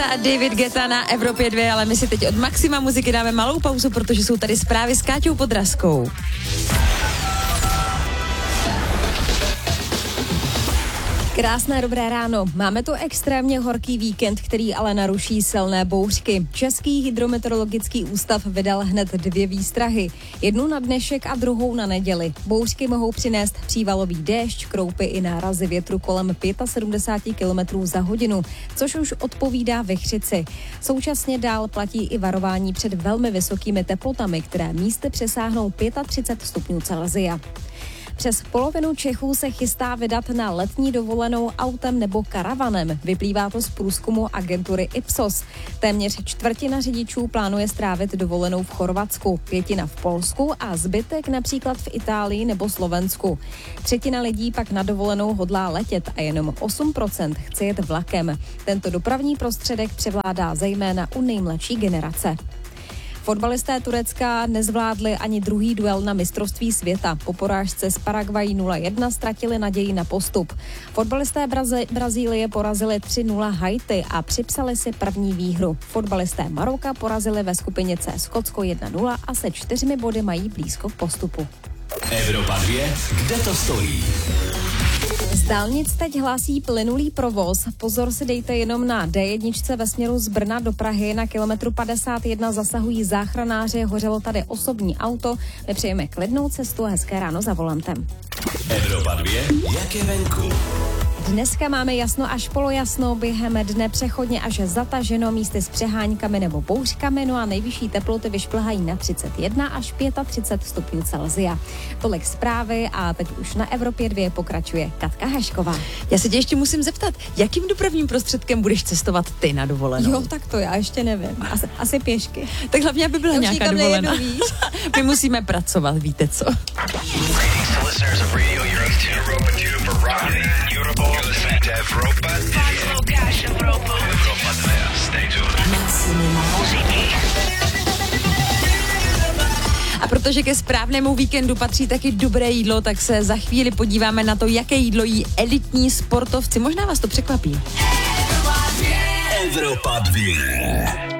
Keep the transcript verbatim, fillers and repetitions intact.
a David Guetta na Evropě dva, ale my si teď od Maxima muziky dáme malou pauzu, protože jsou tady zprávy s Káťou Podrazkou. Krásné dobré ráno. Máme tu extrémně horký víkend, který ale naruší silné bouřky. Český hydrometeorologický ústav vydal hned dvě výstrahy. Jednu na dnešek a druhou na neděli. Bouřky mohou přinést přívalový déšť, kroupy i nárazy větru kolem sedmdesát pět kilometrů za hodinu, což už odpovídá vichřici. Současně dál platí i varování před velmi vysokými teplotami, které místy přesáhnou třicet pět stupňů Celsia. Přes polovinu Čechů se chystá vydat na letní dovolenou autem nebo karavanem. Vyplývá to z průzkumu agentury Ipsos. Téměř čtvrtina řidičů plánuje strávit dovolenou v Chorvatsku, pětina v Polsku a zbytek například v Itálii nebo Slovensku. Třetina lidí pak na dovolenou hodlá letět a jenom osm procent chce jet vlakem. Tento dopravní prostředek převládá zejména u nejmladší generace. Fotbalisté Turecka nezvládli ani druhý duel na mistrovství světa. Po porážce z Paraguají nula jedna ztratili naději na postup. Fotbalisté Brazi- Brazílie porazili tři nula Haiti a připsali si první výhru. Fotbalisté Maroka porazili ve skupině C Skotsko jedna nula a se čtyřmi body mají blízko k postupu. Evropa dva, kde to stojí? Z dálnic teď hlásí plynulý provoz. Pozor si dejte jenom na D jedna ve směru z Brna do Prahy. Na kilometru padesát jedna zasahují záchranáři, hořelo tady osobní auto. My přejeme klidnou cestu a hezké ráno za volantem. Evropa dva, jak je venku? Dneska máme jasno až polojasno, během dne přechodně až zataženo, místy s přeháňkami nebo bouřkami, no a nejvyšší teploty vyšplhají na třicet jedna až třicet pět stupňů Celsia. Tolik zprávy a teď už na Evropě dva pokračuje Katka Hašková. Já se tě ještě musím zeptat, jakým dopravním prostředkem budeš cestovat ty na dovolenou? Jo, tak to já ještě nevím. Asi, asi pěšky. Tak hlavně, aby byla já nějaká dovolená. Nejedu, My musíme pracovat, víte co? A protože ke správnému víkendu patří taky dobré jídlo, tak se za chvíli podíváme na to, jaké jídlo jí elitní sportovci. Možná vás to překvapí. Evropa dva.